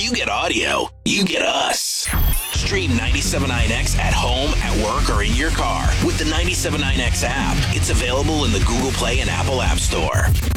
you get audio, you get us. Stream 97.9X at home, at work, or in your car with the 97.9X app. It's available in the Google Play and Apple App Store.